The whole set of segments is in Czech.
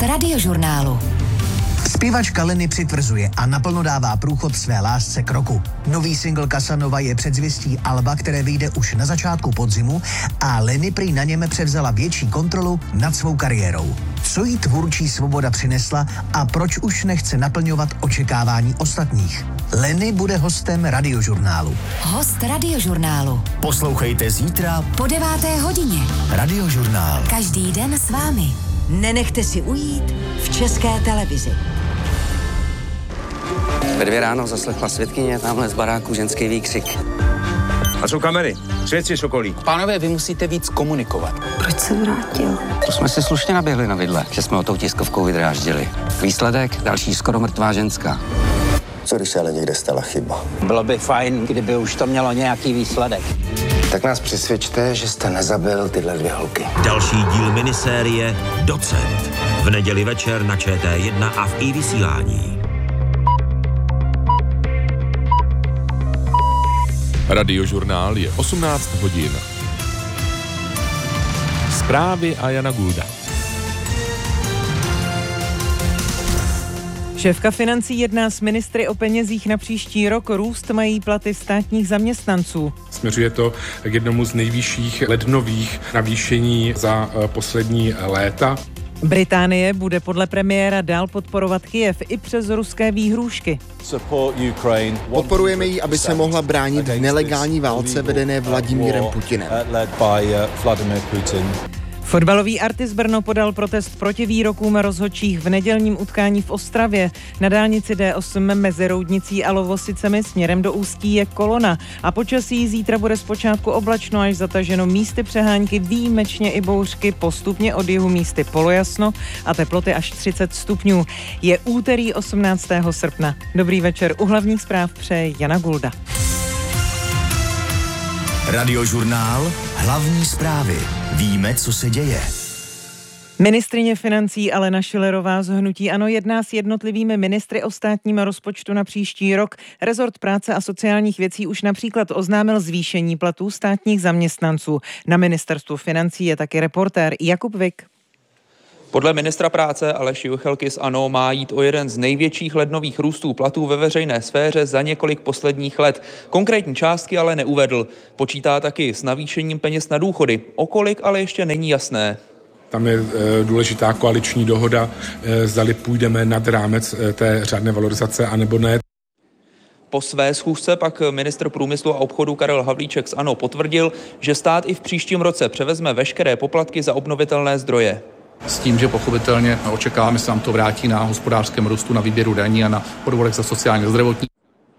Radiožurnálu. Zpěvačka Lenny přitvrzuje a naplno dává průchod své lásce k roku. Nový single Casanova je předzvěstí alba, které vyjde už na začátku podzimu a Lenny prý na něm převzala větší kontrolu nad svou kariérou. Co jí tvůrčí svoboda přinesla a proč už nechce naplňovat očekávání ostatních? Lenny bude hostem Radiožurnálu. Host Radiožurnálu. Poslouchejte zítra Po 9. hodině. Radiožurnál. Každý den s vámi. Nenechte si ujít v České televizi. Ve 2 ráno zaslechla svědkyně tamhle z baráku ženský výkřik. A jsou kamery? Svědci z okolí. Pánové, vy musíte víc komunikovat. Proč se vrátil? To jsme si slušně naběhli na vidle, že jsme ho tou tiskovkou vydráždili. Výsledek, další skoro mrtvá ženská. Co když se ale někde stala chyba? Bylo by fajn, kdyby už to mělo nějaký výsledek. Tak nás přesvědčte, že jste nezabil tyhle 2 holky. Další díl minisérie Docent. V neděli večer na ČT1 a v iVysílání. Radiožurnál je 18 hodin. Zprávy a Jana Gulda. Šéfka financí jedná s ministry o penězích na příští rok. Růst mají platy státních zaměstnanců. Směřuje to k jednomu z nejvyšších lednových navýšení za poslední léta. Británie bude podle premiéra dál podporovat Kyjev i přes ruské výhrůžky. Podporujeme ji, aby se mohla bránit v nelegální válce vedené Vladimírem Putinem. Fotbalový Artis Brno podal protest proti výrokům rozhodčích v nedělním utkání v Ostravě. Na dálnici D8 mezi Roudnicí a Lovosicemi směrem do Ústí je kolona a počasí zítra bude zpočátku oblačno až zataženo, místy přehánky, výjimečně i bouřky, postupně od jihu místy polojasno a teploty až 30 stupňů. Je úterý 18. srpna. Dobrý večer, u hlavních zpráv přeje Jana Gulda. Radiožurnál. Hlavní zprávy. Víme, co se děje. Ministryně financí Alena Schillerová z hnutí ANO jedná s jednotlivými ministry o státním rozpočtu na příští rok. Rezort práce a sociálních věcí už například oznámil zvýšení platů státních zaměstnanců. Na ministerstvu financí je taky reportér Jakub Vik. Podle ministra práce Aleše Juchelky z ANO má jít o jeden z největších lednových růstů platů ve veřejné sféře za několik posledních let. Konkrétní částky ale neuvedl. Počítá taky s navýšením peněz na důchody. O kolik ale ještě není jasné. Tam je důležitá koaliční dohoda, zdali půjdeme nad rámec té řádné valorizace, anebo ne. Po své schůzce pak ministr průmyslu a obchodu Karel Havlíček z ANO potvrdil, že stát i v příštím roce převezme veškeré poplatky za obnovitelné zdroje. S tím, že pochopitelně očekáváme, že se nám to vrátí na hospodářském růstu, na výběru daní a na odvodech za sociální a zdravotní.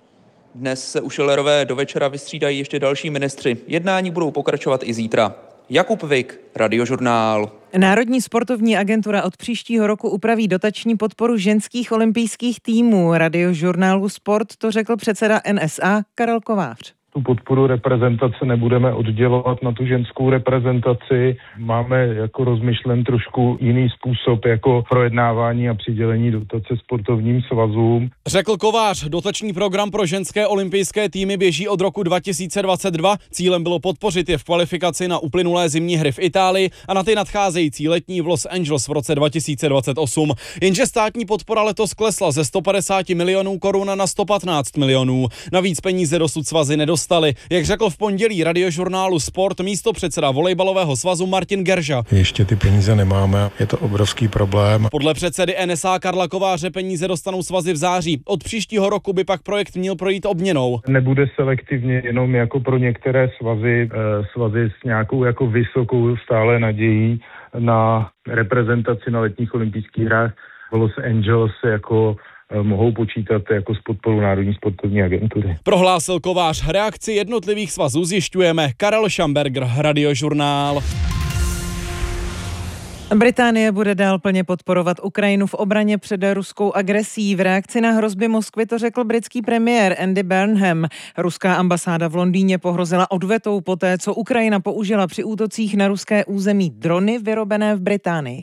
Dnes se u Schillerové do večera vystřídají ještě další ministři. Jednání budou pokračovat i zítra. Jakub Vik, Radiožurnál. Národní sportovní agentura od příštího roku upraví dotační podporu ženských olympijských týmů. Radiožurnálu Sport to řekl předseda NSA Karel Kovář. Tu podporu reprezentace nebudeme oddělovat na tu ženskou reprezentaci. Máme jako rozmyšlen trošku jiný způsob jako projednávání a přidělení dotace sportovním svazům. Řekl Kovář, dotační program pro ženské olympijské týmy běží od roku 2022. Cílem bylo podpořit je v kvalifikaci na uplynulé zimní hry v Itálii a na ty nadcházející letní v Los Angeles v roce 2028. Jenže státní podpora letos klesla ze 150 milionů korun na 115 milionů. Navíc peníze dosud svazy nedostali. Jak řekl v pondělí Radiožurnálu Sport místopředseda volejbalového svazu Martin Gerža. Ještě ty peníze nemáme, je to obrovský problém. Podle předsedy NSA Karla Kováře peníze dostanou svazy v září. Od příštího roku by pak projekt měl projít obměnou. Nebude selektivně jenom jako pro některé svazy s nějakou jako vysokou stále nadějí na reprezentaci na letních olympijských hrách v Los Angeles jako mohou počítat jako s podporou Národní sportovní agentury. Prohlásil Kovář. Reakci jednotlivých svazů zjišťujeme. Karel Šamberger, Radiožurnál. Británie bude dál plně podporovat Ukrajinu v obraně před ruskou agresí. V reakci na hrozby Moskvy to řekl britský premiér Andy Burnham. Ruská ambasáda v Londýně pohrozila odvetou poté, co Ukrajina použila při útocích na ruské území drony vyrobené v Británii.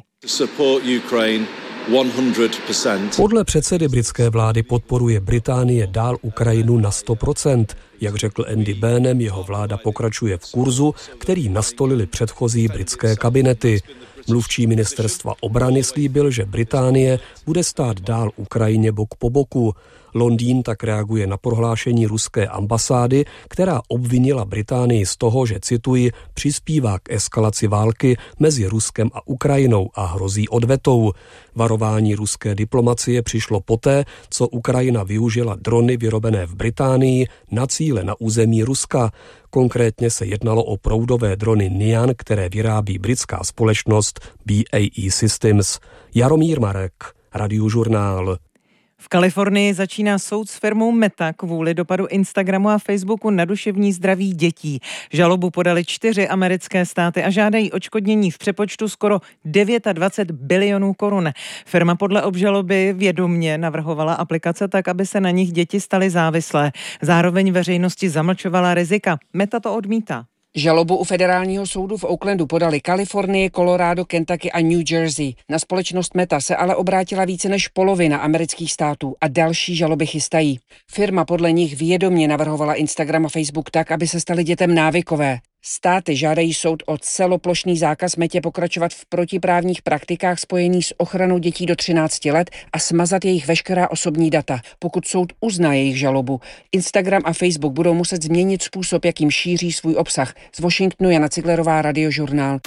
Podle předsedy britské vlády podporuje Británie dál Ukrajinu na 100%. Jak řekl Andy Burnham, jeho vláda pokračuje v kurzu, který nastolili předchozí britské kabinety. Mluvčí ministerstva obrany slíbil, že Británie bude stát dál Ukrajině bok po boku. Londýn tak reaguje na prohlášení ruské ambasády, která obvinila Británii z toho, že, cituji, přispívá k eskalaci války mezi Ruskem a Ukrajinou a hrozí odvetou. Varování ruské diplomacie přišlo poté, co Ukrajina využila drony vyrobené v Británii na cíle na území Ruska. Konkrétně se jednalo o proudové drony Nian, které vyrábí britská společnost BAE Systems. Jaromír Marek, Radiožurnál. V Kalifornii začíná soud s firmou Meta kvůli dopadu Instagramu a Facebooku na duševní zdraví dětí. Žalobu podali 4 americké státy a žádají odškodnění v přepočtu skoro 29 bilionů korun. Firma podle obžaloby vědomě navrhovala aplikace tak, aby se na nich děti staly závislé. Zároveň veřejnosti zamlčovala rizika. Meta to odmítá. Žalobu u federálního soudu v Oaklandu podali Kalifornie, Colorado, Kentucky a New Jersey. Na společnost Meta se ale obrátila více než polovina amerických států a další žaloby chystají. Firma podle nich vědomě navrhovala Instagram a Facebook tak, aby se staly dětem návykové. Státy žádají soud o celoplošný zákaz Metě pokračovat v protiprávních praktikách spojených s ochranou dětí do 13 let a smazat jejich veškerá osobní data. Pokud soud uzná jejich žalobu, Instagram a Facebook budou muset změnit způsob, jakým šíří svůj obsah. Z Washingtonu Jana Ciglerová, Radiožurnál.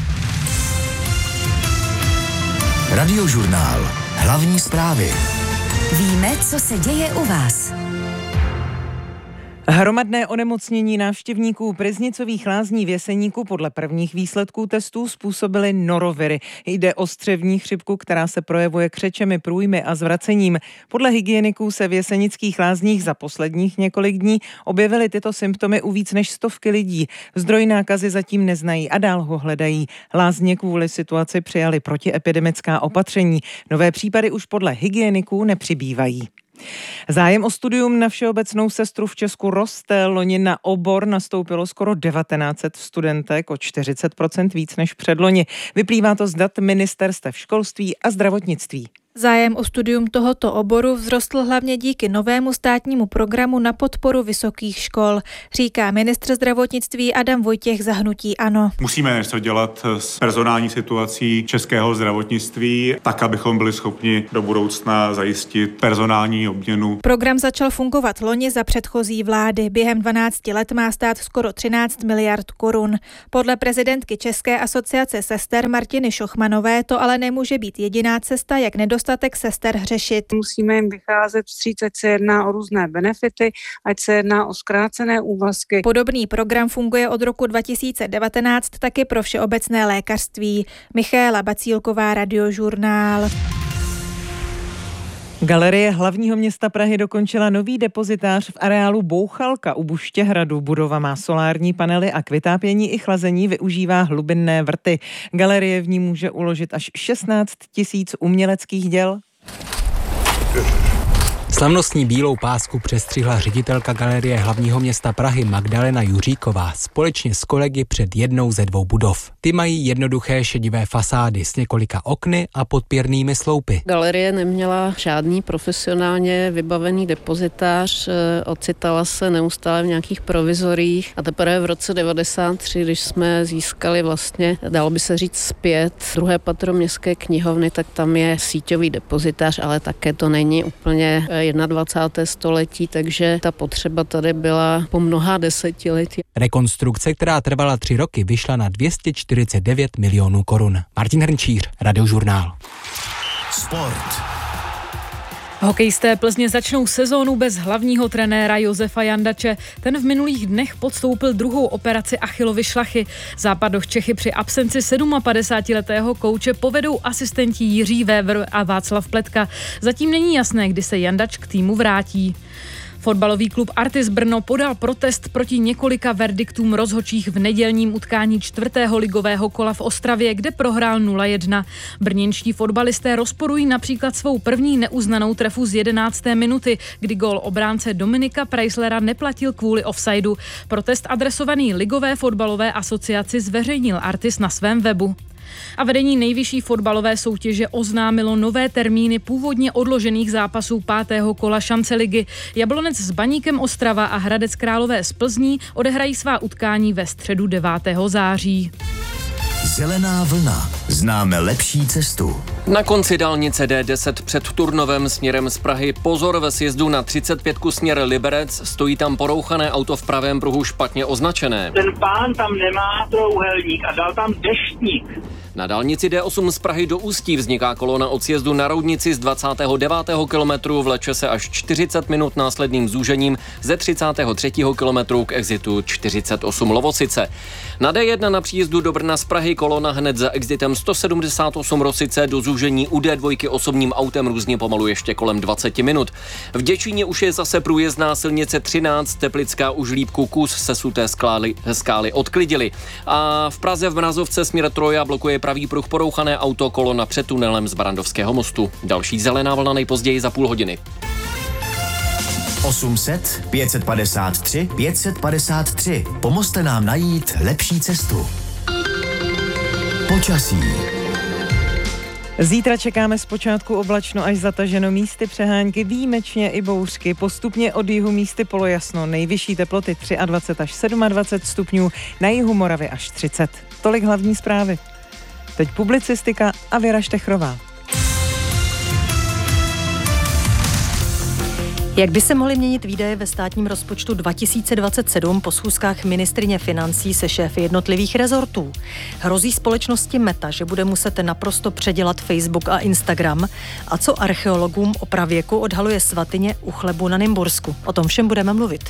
Radiožurnál. Hlavní zprávy. Víme, co se děje u vás. Hromadné onemocnění návštěvníků Pryznicových lázní v Jeseníku podle prvních výsledků testů způsobily noroviry. Jde o střevní chřipku, která se projevuje křečemi, průjmy a zvracením. Podle hygieniků se v Jesenických lázních za posledních několik dní objevily tyto symptomy u víc než 100 lidí. Zdroj nákazy zatím neznají a dál ho hledají. Lázně kvůli situaci přijali protiepidemická opatření. Nové případy už podle hygieniků nepřibývají. Zájem o studium na všeobecnou sestru v Česku roste. Loni na obor nastoupilo skoro 1900 studentek, o 40% víc než předloni. Vyplývá to z dat ministerstev školství a zdravotnictví. Zájem o studium tohoto oboru vzrostl hlavně díky novému státnímu programu na podporu vysokých škol, říká ministr zdravotnictví Adam Vojtěch za hnutí ANO. Musíme něco dělat s personální situací českého zdravotnictví, tak, abychom byli schopni do budoucna zajistit personální obměnu. Program začal fungovat loni za předchozí vlády. Během 12 let má stát skoro 13 miliard korun. Podle prezidentky České asociace sester Martiny Šochmanové to ale nemůže být jediná cesta, jak nedostatek sester řešit. Musíme jim vycházet vstříc, ať se jedná o různé benefity, ať se jedná o zkrácené úvazky. Podobný program funguje od roku 2019 taky pro všeobecné lékařství. Michaela Bacílková, Radiožurnál. Galerie hlavního města Prahy dokončila nový depozitář v areálu Bouchalka u Buštěhradu. Budova má solární panely a k vytápění i chlazení využívá hlubinné vrty. Galerie v ní může uložit až 16 000 uměleckých děl. Slavnostní bílou pásku přestřihla ředitelka Galerie hlavního města Prahy Magdalena Juříková společně s kolegy před jednou ze 2 budov. Ty mají jednoduché šedivé fasády s několika okny a podpěrnými sloupy. Galerie neměla žádný profesionálně vybavený depozitář, ocitala se neustále v nějakých provizorích a teprve v roce 1993, když jsme získali vlastně, dalo by se říct zpět, 2. patro městské knihovny, tak tam je síťový depozitář, ale také to není úplně 21. století, takže ta potřeba tady byla po mnoha desetiletí. Rekonstrukce, která trvala 3 roky, vyšla na 249 milionů korun. Martin Hrnčíř, Radiožurnál. Sport. Hokejisté Plzně začnou sezónu bez hlavního trenéra Josefa Jandače. Ten v minulých dnech podstoupil 2. operaci Achillovy šlachy. Západoch Čechy při absenci 57letého kouče povedou asistenti Jiří Weber a Václav Pletka. Zatím není jasné, kdy se Jandač k týmu vrátí. Fotbalový klub Artis Brno podal protest proti několika verdiktům rozhodčích v nedělním utkání 4. ligového kola v Ostravě, kde prohrál 0-1. Brněnští fotbalisté rozporují například svou první neuznanou trefu z 11. minuty, kdy gól obránce Dominika Preislera neplatil kvůli offsideu. Protest adresovaný Ligové fotbalové asociaci zveřejnil Artis na svém webu. A vedení nejvyšší fotbalové soutěže oznámilo nové termíny původně odložených zápasů 5. kola šance ligy. Jablonec s Baníkem Ostrava a Hradec Králové z Plzní odehrají svá utkání ve středu 9. září. Zelená vlna. Známe lepší cestu. Na konci dálnice D10 před Turnovem směrem z Prahy pozor ve sjezdu na 35 směr Liberec, stojí tam porouchané auto v pravém pruhu špatně označené. Ten pán tam nemá trouhelník a dal tam deštník. Na dálnici D8 z Prahy do Ústí vzniká kolona od sjezdu na Roudnici z 29. kilometru, vleče se až 40 minut následným zúžením ze 33. kilometru k exitu 48 Lovosice. Na D1 na příjezdu do Brna z Prahy kolona hned za exitem 178 Rosice do zúžení u D2 osobním autem různě pomalu ještě kolem 20 minut. V Děčíně už je zase průjezdná silnice 13, Teplická u Žlíbku kus sesuté skály odklidili. A v Praze v Mrazovce směr Troja blokuje pravý pruh porouchané auto, kolona před tunelem z Barandovského mostu. Další zelená vlna nejpozději za půl hodiny. 800 553 553. Pomozte nám najít lepší cestu. Počasí. Zítra čekáme zpočátku oblačno až zataženo, místy přehánky, výjimečně i bouřky, postupně od jihu místy polojasno, nejvyšší teploty 23 až 27 stupňů, na jihu Moravy až 30. Tolik hlavní zprávy. Teď publicistika a Věra Štechrová. Jak by se mohly měnit výdaje ve státním rozpočtu 2027 po schůzkách ministryně financí se šéfy jednotlivých rezortů? Hrozí společnosti Meta, že bude muset naprosto předělat Facebook a Instagram? A co archeologům o pravěku odhaluje svatyně u Chlebu na Nymbursku? O tom všem budeme mluvit.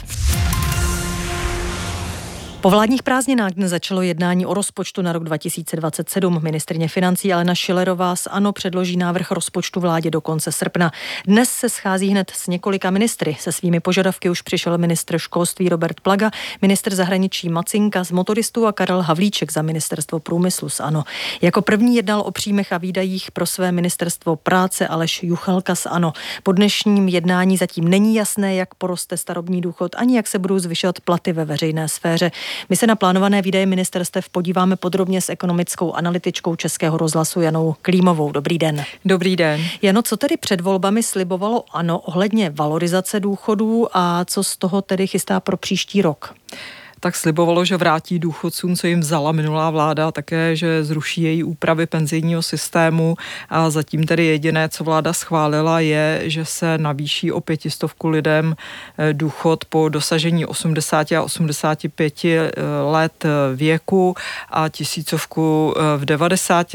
Po vládních prázdninách dnes začalo jednání o rozpočtu na rok 2027. Ministryně financí Alena Schillerová z ANO předloží návrh rozpočtu vládě do konce srpna. Dnes se schází hned s několika ministry. Se svými požadavky už přišel ministr školství Robert Plaga, ministr zahraničí Macinka z motoristů a Karel Havlíček za ministerstvo průmyslu z ANO. Jako první jednal o příjmech a výdajích pro své ministerstvo práce Aleš Juchelka z ANO. Po dnešním jednání zatím není jasné, jak poroste starobní důchod, ani jak se budou zvyšovat platy ve veřejné sféře. My se na plánované výdaje ministerstev podíváme podrobně s ekonomickou analytičkou Českého rozhlasu Janou Klímovou. Dobrý den. Dobrý den. Jano, co tedy před volbami slibovalo ANO ohledně valorizace důchodů a co z toho tedy chystá pro příští rok? Tak slibovalo, že vrátí důchodcům, co jim vzala minulá vláda, také, že zruší její úpravy penzijního systému a zatím tedy jediné, co vláda schválila, je, že se navýší o 500 lidem důchod po dosažení 80 a 85 let věku a 1000 v 90